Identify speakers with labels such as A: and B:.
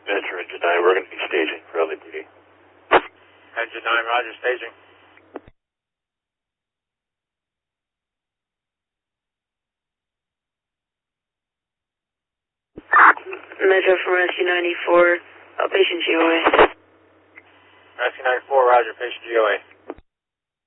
A: Metro Engine 9, we're going to be staging for LAPD.
B: Engine 9, roger, staging.
C: Metro from Rescue 94, patient GOA.
B: Rescue 94, roger, patient GOA.